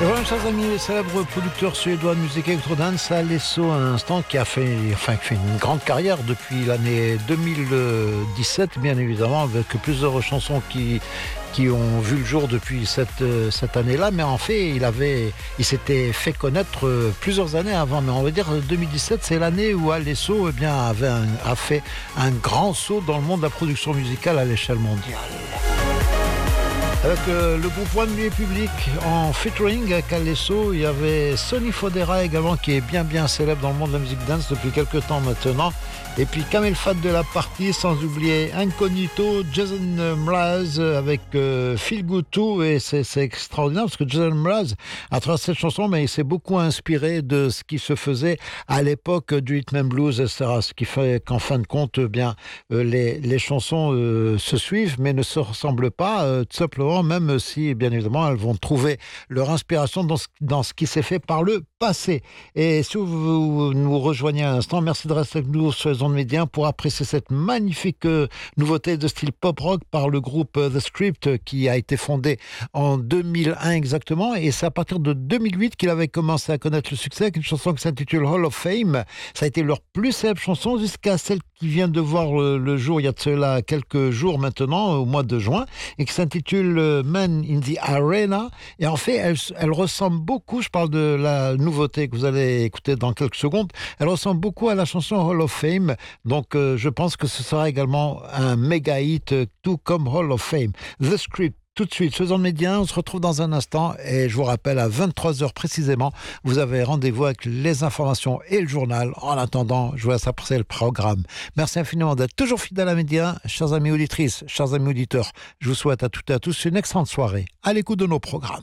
Et voilà, chers amis, le célèbre producteur suédois de musique électro-dance Alesso, à l'instant, qui fait une grande carrière depuis l'année 2017, bien évidemment, avec plusieurs chansons qui ont vu le jour depuis cette année-là, mais en fait, il s'était fait connaître plusieurs années avant. Mais on va dire 2017, c'est l'année où Alesso a fait un grand saut dans le monde de la production musicale à l'échelle mondiale. Avec le groupe One Nuit Public en featuring avec Alesso, il y avait Sonny Fodera également, qui est bien célèbre dans le monde de la musique dance depuis quelques temps maintenant. Et puis Kamel Fat de la partie, sans oublier Incognito, Jason Mraz avec Feel Good Too. Et c'est extraordinaire parce que Jason Mraz, à travers cette chanson, mais il s'est beaucoup inspiré de ce qui se faisait à l'époque du rhythm and blues, etc. Ce qui fait qu'en fin de compte, les chansons se suivent mais ne se ressemblent pas, tout simplement, même si bien évidemment elles vont trouver leur inspiration dans ce qui s'est fait par le passé. Et si vous nous rejoignez à l'instant, merci de rester avec nous sur les ondes médias pour apprécier cette magnifique nouveauté de style pop-rock par le groupe The Script, qui a été fondé en 2001 exactement, et c'est à partir de 2008 qu'il avait commencé à connaître le succès avec une chanson qui s'intitule Hall of Fame. Ça a été leur plus célèbre chanson jusqu'à celle qui vient de voir le jour il y a de cela quelques jours maintenant, au mois de juin, et qui s'intitule Man in the Arena. Et en fait, elle ressemble beaucoup, je parle de la nouveauté que vous allez écouter dans quelques secondes, elle ressemble beaucoup à la chanson Hall of Fame. Donc je pense que ce sera également un méga hit, tout comme Hall of Fame. The Script. Tout de suite, faisons le média, on se retrouve dans un instant et je vous rappelle, à 23h précisément, vous avez rendez-vous avec les informations et le journal. En attendant, je vous laisse apprécier le programme. Merci infiniment d'être toujours fidèles à la média. Chers amis auditrices, chers amis auditeurs, je vous souhaite à toutes et à tous une excellente soirée à l'écoute de nos programmes.